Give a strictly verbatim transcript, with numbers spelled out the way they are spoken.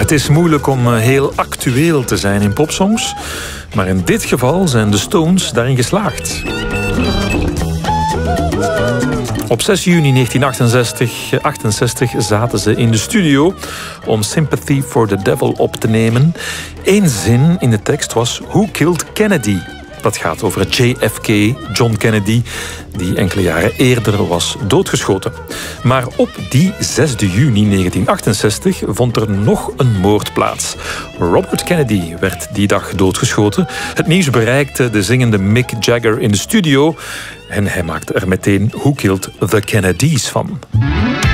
Het is moeilijk om heel actueel te zijn in popsongs, maar in dit geval zijn de Stones daarin geslaagd. Op zes juni negentien achtenzestig zaten ze in de studio om Sympathy for the Devil op te nemen. Eén zin in de tekst was Who Killed Kennedy? Dat gaat over J F K, John Kennedy, die enkele jaren eerder was doodgeschoten. Maar op die zesde juni negentien achtenzestig vond er nog een moord plaats. Robert Kennedy werd die dag doodgeschoten. Het nieuws bereikte de zingende Mick Jagger in de studio en hij maakte er meteen Who Killed the Kennedys van.